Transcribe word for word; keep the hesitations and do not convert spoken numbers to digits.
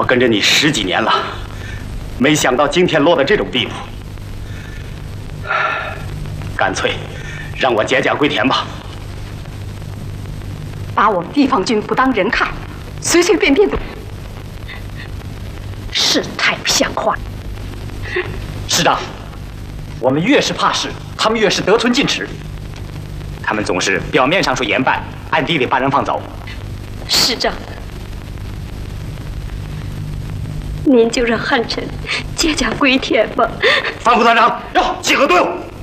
跟着你十几年了，没想到今天落到这种地步。干脆让我解甲归田吧。 把我们地方军不当人看，随随便便的，是太不像话。 师长，我们越是怕事，他们越是得寸进尺。 他们总是表面上说严办，暗地里把人放走。 师长，您就让汉臣解甲归田吧。 范副团长，要集合队伍。